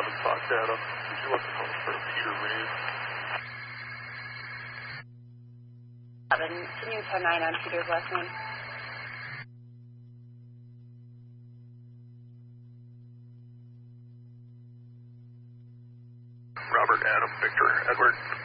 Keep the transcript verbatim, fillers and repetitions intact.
eleven Fox Adam. Would you like to call for Peter Reed? Can you ten nine on Peter's last name? Robert Adam Victor Edward.